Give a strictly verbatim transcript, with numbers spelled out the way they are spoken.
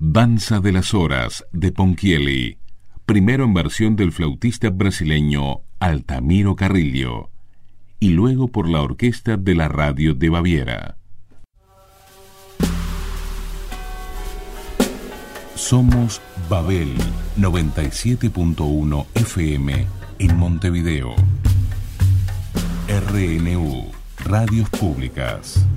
Danza de las Horas de Ponchielli, primero en versión del flautista brasileño Altamiro Carrillo y luego por la orquesta de la radio de Baviera. Somos Babel noventa y siete punto uno F M en Montevideo. R N U, Radios Públicas.